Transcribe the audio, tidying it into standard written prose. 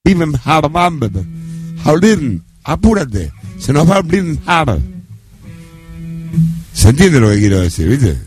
apúrate, se nos va a abrir. ¿Se entiende lo que quiero decir, viste?